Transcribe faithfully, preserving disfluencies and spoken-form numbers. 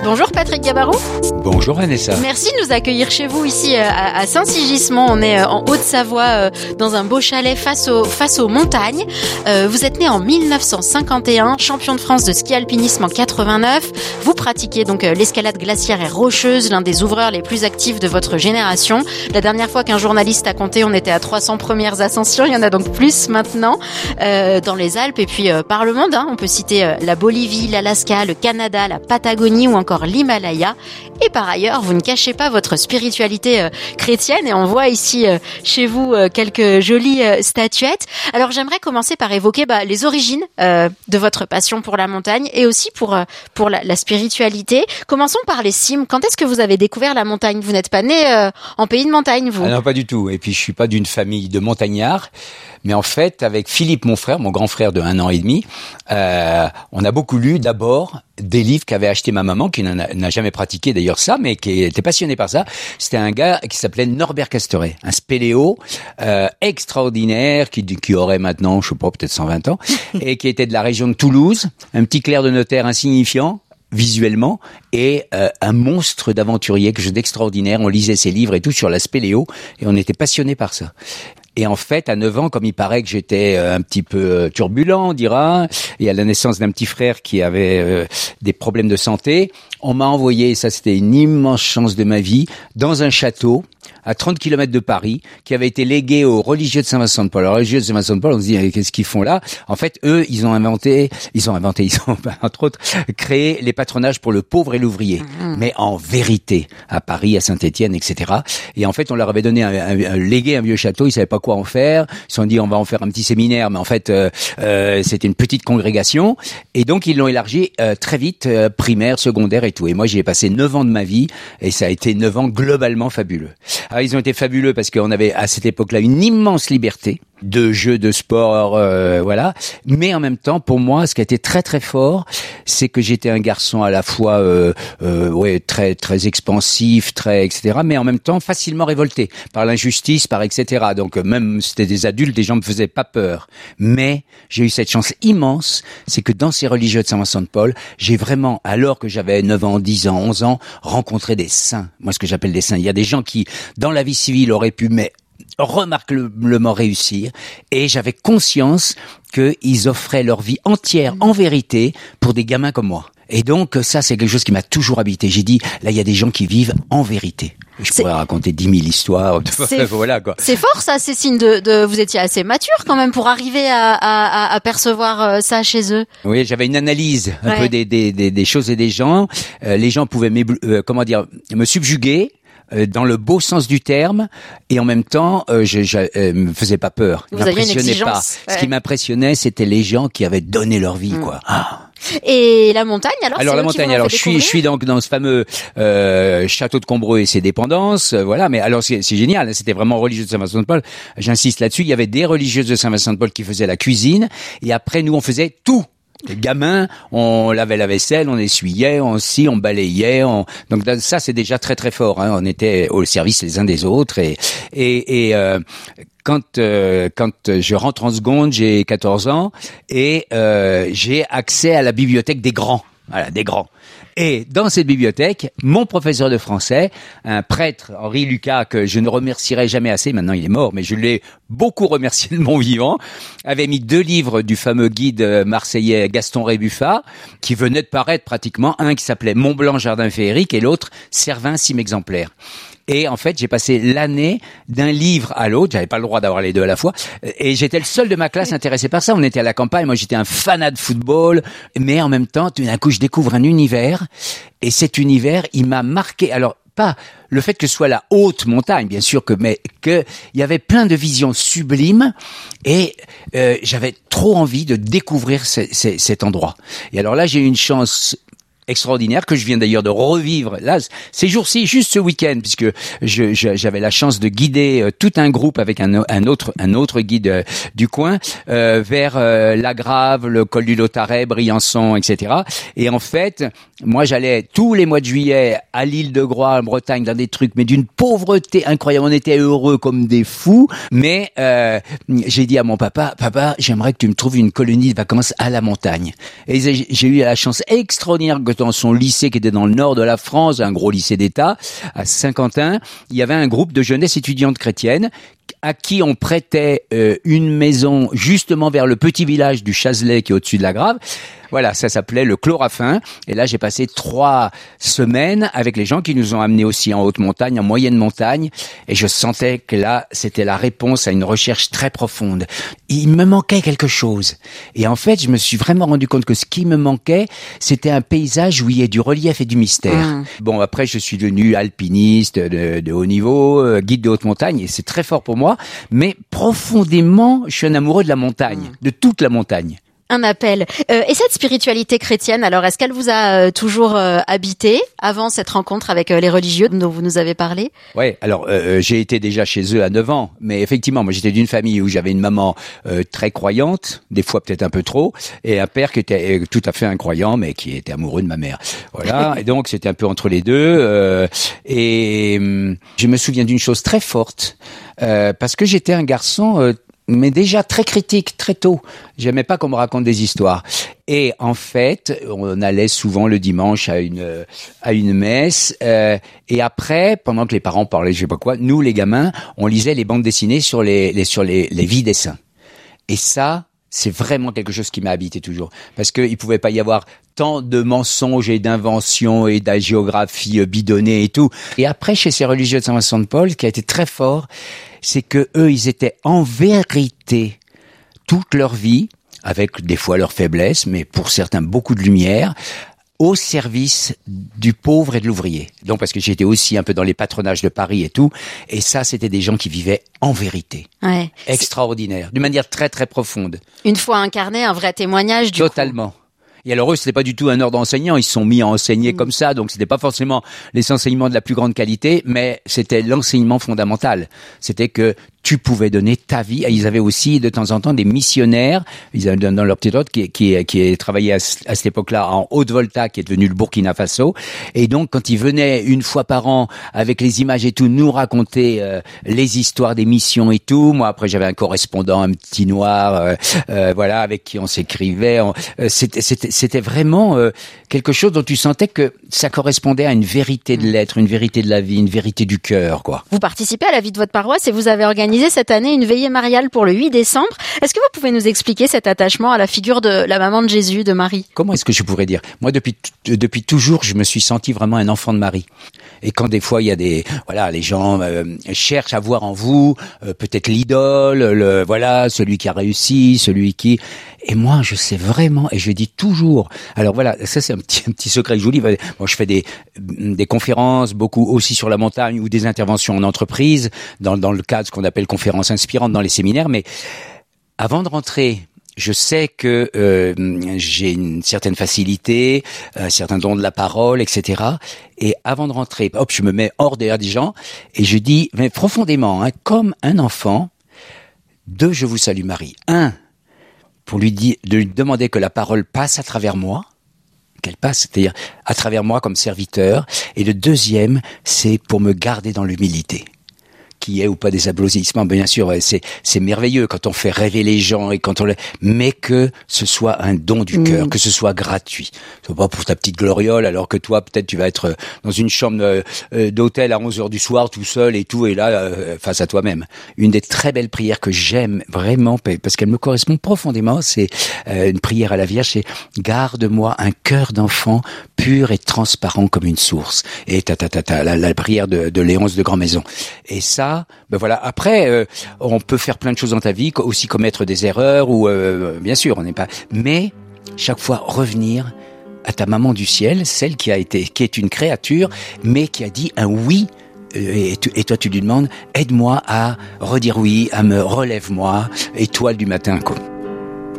Bonjour Patrick Gabarou. Bonjour Vanessa. Merci de nous accueillir chez vous ici à, à Saint-Sigismond. On est en Haute-Savoie dans un beau chalet face, au, face aux montagnes. Euh, vous êtes né en mille neuf cent cinquante et un, champion de France de ski alpinisme en quatre-vingt-neuf. Vous pratiquez donc l'escalade glaciaire et rocheuse, l'un des ouvreurs les plus actifs de votre génération. La dernière fois qu'un journaliste a compté, on était à trois cents premières ascensions. Il y en a donc plus maintenant euh, dans les Alpes et puis euh, par le monde. Hein. On peut citer euh, la Bolivie, l'Alaska, le Canada, la Patagonie ou encore l'Himalaya. Et par ailleurs, vous ne cachez pas votre spiritualité euh, chrétienne et on voit ici euh, chez vous euh, quelques jolies euh, statuettes. Alors j'aimerais commencer par évoquer bah, les origines euh, de votre passion pour la montagne et aussi pour euh, pour la, la spiritualité. Commençons par les cimes. Quand est-ce que vous avez découvert la montagne ? Vous n'êtes pas né euh, en pays de montagne, vous ? Ah non, pas du tout. Et puis je suis pas d'une famille de montagnards. Mais en fait, avec Philippe, mon frère, mon grand frère de un an et demi, euh, on a beaucoup lu d'abord des livres qu'avait acheté ma maman, qui n'en a, n'a jamais pratiqué d'ailleurs ça, mais qui était passionné par ça. C'était un gars qui s'appelait Norbert Casteret, un spéléo euh, extraordinaire, qui, qui aurait maintenant, je sais pas, peut-être cent vingt ans, et qui était de la région de Toulouse, un petit clerc de notaire insignifiant, visuellement, et euh, un monstre d'aventurier, quelque chose d'extraordinaire. On lisait ses livres et tout sur la spéléo, et on était passionné par ça. Et en fait, à neuf ans, comme il paraît que j'étais un petit peu turbulent, on dira, et à la naissance d'un petit frère qui avait euh, des problèmes de santé, on m'a envoyé, et ça c'était une immense chance de ma vie, dans un château à trente kilomètres de Paris, qui avait été légué aux religieux de Saint-Vincent-de-Paul. Les religieux de Saint-Vincent-de-Paul, on se dit, qu'est-ce qu'ils font là ? En fait, eux, ils ont inventé, ils ont inventé, ils ont, entre autres, créé les patronages pour le pauvre et l'ouvrier. Mmh. Mais en vérité, à Paris, à Saint-Étienne, et cetera. Et en fait, on leur avait donné un, un, un légué, un vieux château, ils savaient pas quoi en faire. Ils se sont dit, on va en faire un petit séminaire, mais en fait, euh, euh, c'était une petite congrégation. Et donc, ils l'ont élargi euh, très vite, euh, primaire, secondaire et tout. Et moi, j'y ai passé neuf ans de ma vie, et ça a été neuf ans globalement fabuleux. Alors, ils ont été fabuleux parce qu'on avait à cette époque-là une immense liberté de jeux, de sport, euh, voilà. Mais en même temps, pour moi, ce qui a été très très fort, c'est que j'étais un garçon à la fois, euh, euh, ouais, très très expansif, très et cetera. Mais en même temps, facilement révolté par l'injustice, par et cetera. Donc même c'était des adultes, les gens me faisaient pas peur. Mais j'ai eu cette chance immense, c'est que dans ces religieux de Saint-Vincent-de-Paul, j'ai vraiment, alors que j'avais neuf ans, dix ans, onze ans, rencontré des saints. Moi, ce que j'appelle des saints. Il y a des gens qui, dans la vie civile, auraient pu, mais remarquablement réussir, et j'avais conscience qu'ils offraient leur vie entière en vérité pour des gamins comme moi. Et donc ça, c'est quelque chose qui m'a toujours habité. J'ai dit, là, il y a des gens qui vivent en vérité. Je c'est... pourrais raconter dix mille histoires. C'est... voilà, quoi. C'est fort, ça, c'est signe de, de... Vous étiez assez mature quand même pour arriver à, à, à percevoir ça chez eux. Oui, j'avais une analyse un ouais. peu des, des, des, des choses et des gens. Euh, les gens pouvaient euh, comment dire, me subjuguer, dans le beau sens du terme, et en même temps, euh, je, je euh, me faisais pas peur. Vous aviez une exigence. Pas. Ouais. Ce qui m'impressionnait, c'était les gens qui avaient donné leur vie, mmh. quoi. Ah. Et la montagne, alors Alors la montagne, alors je suis, je suis donc dans ce fameux euh, château de Combreux et ses dépendances, euh, voilà. Mais alors c'est, c'est génial, c'était vraiment religieux de Saint-Vincent-de-Paul. J'insiste là-dessus. Il y avait des religieuses de Saint-Vincent-de-Paul qui faisaient la cuisine, et après nous on faisait tout. Les gamins, on lavait la vaisselle, on essuyait, on scie, on balayait, on... donc ça c'est déjà très très fort. Hein. On était au service les uns des autres et et, et euh, quand euh, quand je rentre en seconde, j'ai quatorze ans et euh, j'ai accès à la bibliothèque des grands. Voilà, des grands. Et dans cette bibliothèque, mon professeur de français, un prêtre, Henri Lucas, que je ne remercierai jamais assez, maintenant il est mort, mais je l'ai beaucoup remercié de mon vivant, avait mis deux livres du fameux guide marseillais Gaston Rébuffat, qui venait de paraître pratiquement, un qui s'appelait Mont-Blanc Jardin féerique et l'autre Cervin cime exemplaire. Et en fait, j'ai passé l'année d'un livre à l'autre. J'avais pas le droit d'avoir les deux à la fois. Et j'étais le seul de ma classe intéressé par ça. On était à la campagne. Moi, j'étais un fanat de football. Mais en même temps, tout d'un coup, je découvre un univers. Et cet univers, il m'a marqué. Alors, pas le fait que ce soit la haute montagne, bien sûr, que mais que il y avait plein de visions sublimes. Et euh, j'avais trop envie de découvrir ce, ce, cet endroit. Et alors là, j'ai eu une chance extraordinaire que je viens d'ailleurs de revivre là ces jours-ci, juste ce week-end, puisque je, je, j'avais la chance de guider euh, tout un groupe avec un, un autre un autre guide euh, du coin euh, vers euh, La Grave, le col du Lautaret, Briançon, et cetera. Et en fait, moi j'allais tous les mois de juillet à l'île de Groix, en Bretagne, dans des trucs mais d'une pauvreté incroyable. On était heureux comme des fous, mais euh, j'ai dit à mon papa, papa, j'aimerais que tu me trouves une colonie de vacances à la montagne. Et j'ai, j'ai eu la chance extraordinaire que dans son lycée qui était dans le nord de la France, un gros lycée d'État, à Saint-Quentin, il y avait un groupe de jeunesse étudiante chrétienne à qui on prêtait euh, une maison justement vers le petit village du Chazelet qui est au-dessus de la Grave. Voilà, ça s'appelait le Chlorafin. Et là, j'ai passé trois semaines avec les gens qui nous ont amenés aussi en haute montagne, en moyenne montagne. Et je sentais que là, c'était la réponse à une recherche très profonde. Il me manquait quelque chose. Et en fait, je me suis vraiment rendu compte que ce qui me manquait, c'était un paysage où il y ait du relief et du mystère. Mmh. Bon, après, je suis devenu alpiniste de, de haut niveau, euh, guide de haute montagne, et c'est très fort pour moi. Mais profondément, je suis un amoureux de la montagne, mmh. de toute la montagne. Un appel. Euh, et cette spiritualité chrétienne, alors est-ce qu'elle vous a euh, toujours euh, habité avant cette rencontre avec euh, les religieux dont vous nous avez parlé ? Ouais, alors euh, j'ai été déjà chez eux à neuf ans, mais effectivement, moi j'étais d'une famille où j'avais une maman euh, très croyante, des fois peut-être un peu trop, et un père qui était euh, tout à fait incroyant, mais qui était amoureux de ma mère. Voilà, et donc c'était un peu entre les deux. Euh, et euh, je me souviens d'une chose très forte, euh, parce que j'étais un garçon... Euh, mais déjà très critique, très tôt. J'aimais pas qu'on me raconte des histoires. Et en fait, on allait souvent le dimanche à une à une messe. Euh, et après, pendant que les parents parlaient, je sais pas quoi, nous les gamins, on lisait les bandes dessinées sur les, les sur les, les vies des saints. Et ça, c'est vraiment quelque chose qui m'a habité toujours, parce que il pouvait pas y avoir tant de mensonges et d'inventions et d'hagiographie bidonnée et tout. Et après, chez ces religieux de Saint-Vincent de Paul, ce qui a été très fort, c'est que eux, ils étaient en vérité toute leur vie, avec des fois leurs faiblesses, mais pour certains beaucoup de lumière, au service du pauvre et de l'ouvrier. Donc parce que j'étais aussi un peu dans les patronages de Paris et tout, et ça c'était des gens qui vivaient en vérité. Ouais. Extraordinaire, d'une manière très très profonde. Une fois incarné, un vrai témoignage du Totalement. coup. Et alors eux, c'était pas du tout un ordre enseignant, ils se sont mis à enseigner mmh. comme ça, donc c'était pas forcément les enseignements de la plus grande qualité, mais c'était l'enseignement fondamental. C'était que tu pouvais donner ta vie. Et ils avaient aussi de temps en temps des missionnaires, ils avaient dans leur petite ordre qui qui qui travaillaient à, à cette époque-là en Haute-Volta, qui est devenu le Burkina Faso. Et donc quand ils venaient une fois par an avec les images et tout, nous raconter euh, les histoires des missions et tout. Moi après j'avais un correspondant, un petit noir, euh, euh, voilà, avec qui on s'écrivait. On, euh, c'était c'était c'était vraiment euh, quelque chose dont tu sentais que ça correspondait à une vérité de l'être, une vérité de la vie, une vérité du cœur, quoi. Vous participez à la vie de votre paroisse et vous avez organisé cette année une veillée mariale pour le huit décembre. Est-ce que vous pouvez nous expliquer cet attachement à la figure de la maman de Jésus, de Marie ? Comment est-ce que je pourrais dire ? Moi, depuis depuis toujours, je me suis senti vraiment un enfant de Marie. Et quand des fois il y a des voilà, les gens euh, cherchent à voir en vous euh, peut-être l'idole, le voilà, celui qui a réussi, celui qui et moi je sais vraiment et je dis toujours. Alors voilà, ça c'est un petit un petit secret que je vous dis. Moi je fais des des conférences beaucoup aussi sur la montagne ou des interventions en entreprise dans dans le cadre de ce qu'on appelle conférences inspirantes dans les séminaires, mais avant de rentrer, je sais que euh, j'ai une certaine facilité, un certain don de la parole, et cetera. Et avant de rentrer, hop, je me mets hors derrière des gens et je dis, mais profondément, hein, comme un enfant, deux, je vous salue Marie. Un, pour lui dire, de lui demander que la parole passe à travers moi, qu'elle passe, c'est-à-dire à travers moi comme serviteur. Et le deuxième, c'est pour me garder dans l'humilité. Qui est ou pas des applaudissements, bien sûr, c'est c'est merveilleux quand on fait rêver les gens et quand on le, mais que ce soit un don du mmh. cœur, que ce soit gratuit. C'est pas pour ta petite gloriole, alors que toi peut-être tu vas être dans une chambre d'hôtel à onze heures du soir tout seul et tout, et là euh, face à toi-même. Une des très belles prières que j'aime vraiment parce qu'elle me correspond profondément, c'est euh, une prière à la Vierge, c'est garde-moi un cœur d'enfant pur et transparent comme une source. Et ta ta ta ta la, la prière de, de Léonce de Grand-Maison. Et ça. Ben voilà. Après, euh, on peut faire plein de choses dans ta vie, aussi commettre des erreurs ou euh, bien sûr, on n'est pas. Mais chaque fois revenir à ta maman du ciel, celle qui a été, qui est une créature, mais qui a dit un oui. Et, tu, et toi, tu lui demandes, aide-moi à redire oui, à me relève-moi, étoile du matin, quoi.